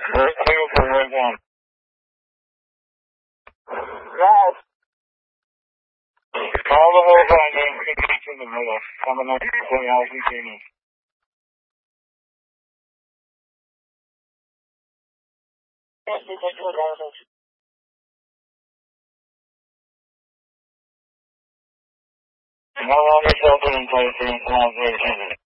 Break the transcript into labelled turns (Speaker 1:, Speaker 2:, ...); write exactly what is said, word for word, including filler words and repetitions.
Speaker 1: Very clear for right one.
Speaker 2: Yes.
Speaker 1: Call the whole time and could be to the middle. Coming up to play out beginning.
Speaker 2: Yes, we can do that.
Speaker 1: No longer shelter in place in Palm Beach.